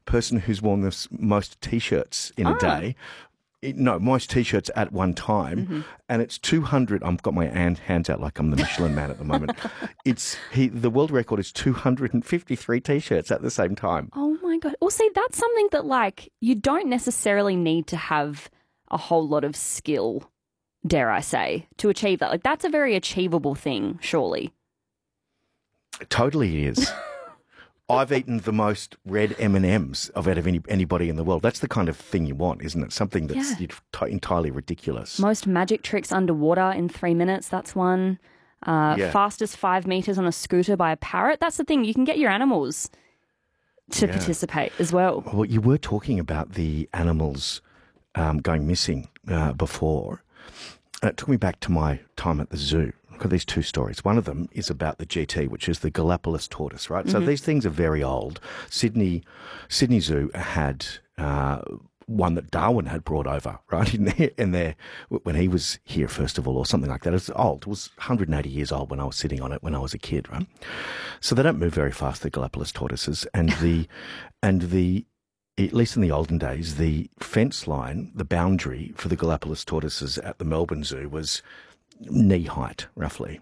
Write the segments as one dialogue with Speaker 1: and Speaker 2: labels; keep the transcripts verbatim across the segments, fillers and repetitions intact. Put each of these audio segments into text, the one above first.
Speaker 1: person who's worn the s- most T-shirts in a
Speaker 2: Ah.
Speaker 1: day. It- no, most T-shirts at one time,
Speaker 2: Mm-hmm.
Speaker 1: and it's two hundred. I've got my hand, hands out like I'm the Michelin man at the moment. It's he. The world record is two hundred fifty-three T-shirts at the same time.
Speaker 2: Oh my God. Well, see, that's something that, like, you don't necessarily need to have a whole lot of skill, dare I say, to achieve that. Like, that's a very achievable thing, surely.
Speaker 1: It totally is. I've eaten the most red M and M's of out of any, anybody in the world. That's the kind of thing you want, isn't it? Something that's
Speaker 2: Yeah.
Speaker 1: you know, t- entirely ridiculous.
Speaker 2: Most magic tricks underwater in three minutes, that's one. Uh,
Speaker 1: Yeah.
Speaker 2: Fastest five metres on a scooter by a parrot. That's the thing. You can get your animals to
Speaker 1: Yeah.
Speaker 2: participate as well.
Speaker 1: Well, you were talking about the animals um, going missing uh, before. And it took me back to my time at the zoo. I've got these two stories. One of them is about the G T, which is the Galapagos tortoise, right? So these things are very old. Sydney, Sydney Zoo had uh, one that Darwin had brought over, right, in there, in there when he was here, first of all, or something like that. It was old. It was one hundred eighty years old when I was sitting on it when I was a kid, right? So they don't move very fast, the Galapagos tortoises, and the and the at least in the olden days, the fence line, the boundary for the Galapagos tortoises at the Melbourne Zoo was knee height, roughly.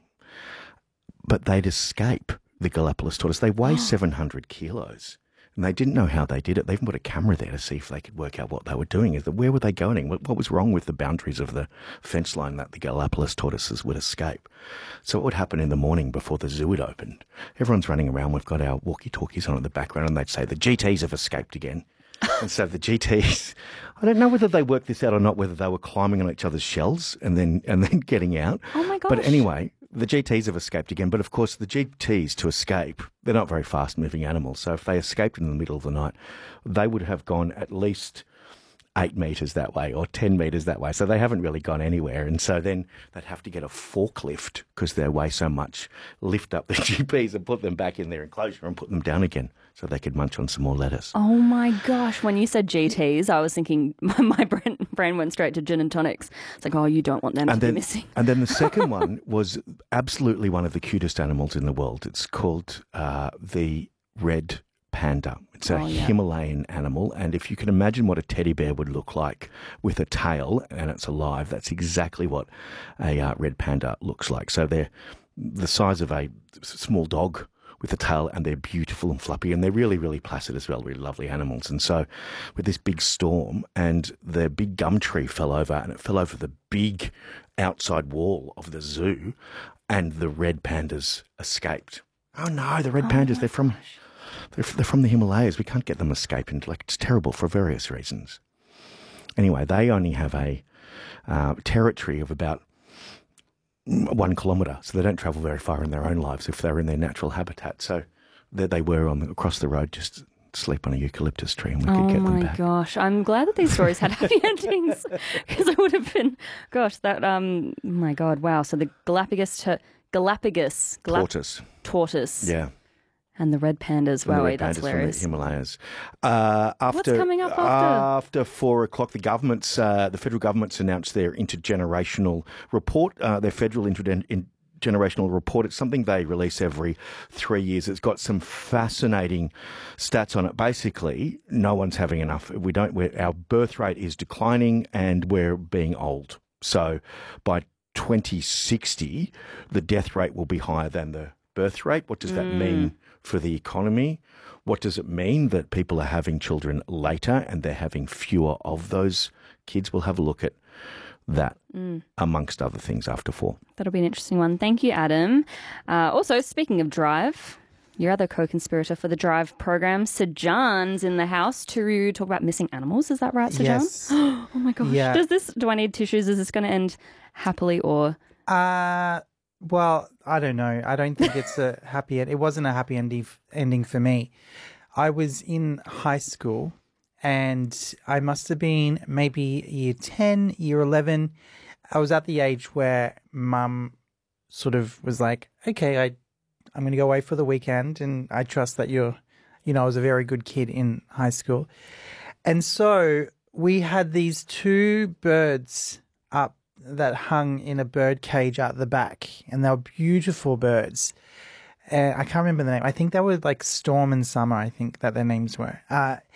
Speaker 1: But they'd escape the Galapagos tortoise. They weigh seven hundred kilos. And they didn't know how they did it. They even put a camera there to see if they could work out what they were doing. Is that where were they going? What, what was wrong with the boundaries of the fence line that the Galapagos tortoises would escape? So what would happen in the morning before the zoo had opened? Everyone's running around. We've got our walkie-talkies on in the background, and they'd say, the G Ts have escaped again. And so the G Ts, I don't know whether they worked this out or not, whether they were climbing on each other's shells and then and then getting out.
Speaker 2: Oh my gosh.
Speaker 1: But anyway, the G Ts have escaped again. But of course, the G Ts, to escape, they're not very fast-moving animals. So if they escaped in the middle of the night, they would have gone at least eight metres that way or ten metres that way. So they haven't really gone anywhere. And so then they'd have to get a forklift because they weigh so much, lift up the G Ps and put them back in their enclosure and put them down again so they could munch on some more lettuce.
Speaker 2: Oh my gosh. When you said G Ts, I was thinking my brain, brain went straight to gin and tonics. It's like, oh, you don't want them
Speaker 1: And
Speaker 2: to
Speaker 1: then,
Speaker 2: be missing.
Speaker 1: and then the second one was absolutely one of the cutest animals in the world. It's called uh, the red panda. It's a
Speaker 2: Oh, yeah.
Speaker 1: Himalayan animal, and if you can imagine what a teddy bear would look like with a tail and it's alive, that's exactly what a uh, red panda looks like. So they're the size of a s- small dog with a tail, and they're beautiful and fluffy, and they're really, really placid as well, really lovely animals. And so with this big storm, and the big gum tree fell over, and it fell over the big outside wall of the zoo, and the red pandas escaped. Oh no, the red pandas, they're from... They're, they're from the Himalayas. We can't get them escaping. Like, it's terrible for various reasons. Anyway, they only have a uh, territory of about one kilometre, so they don't travel very far in their own lives if they're in their natural habitat. So there they were on the, across the road, just sleep on a eucalyptus tree, and we could
Speaker 2: Oh
Speaker 1: get them
Speaker 2: my
Speaker 1: back.
Speaker 2: gosh. I'm glad that these stories had happy endings because it would have been, gosh, that, um, my God, wow. So the Galapagos, to, Galapagos, Galap-
Speaker 1: Tortoise.
Speaker 2: tortoise.
Speaker 1: Yeah.
Speaker 2: And the red pandas.
Speaker 1: From the
Speaker 2: Wow,
Speaker 1: red
Speaker 2: that's
Speaker 1: pandas from
Speaker 2: hilarious.
Speaker 1: the Himalayas. Uh, after,
Speaker 2: coming up after?
Speaker 1: After four o'clock, the government's, uh, the federal government's announced their intergenerational report, uh, their federal intergenerational report. It's something they release every three years. It's got some fascinating stats on it. Basically, no one's having enough. We don't. We're, our birth rate is declining, and we're being old. So by twenty sixty, the death rate will be higher than the birth rate. What does that
Speaker 2: Mm.
Speaker 1: mean for the economy? What does it mean that people are having children later and they're having fewer of those kids? We'll have a look at that,
Speaker 2: Mm.
Speaker 1: amongst other things, after four.
Speaker 2: That'll be an interesting one. Thank you, Adam. Uh, also, speaking of Drive, your other co-conspirator for the Drive program, Sir John's in the house to talk about missing animals. Is that right, Sir
Speaker 3: Yes.
Speaker 2: John? Oh my gosh.
Speaker 3: Yeah.
Speaker 2: Does this, do I need tissues? Is this going to end happily or?
Speaker 3: Uh, well, I don't know. I don't think it's a happy end. It wasn't a happy ending, ending for me. I was in high school and I must have been maybe year ten, year eleven. I was at the age where mum sort of was like, okay, I, I'm going to go away for the weekend and I trust that you're, you know, I was a very good kid in high school. And so we had these two birds up that hung in a bird cage at the back, and they were beautiful birds. Uh, I can't remember the name. I think they were like Storm and Summer, I think that their names were. Uh,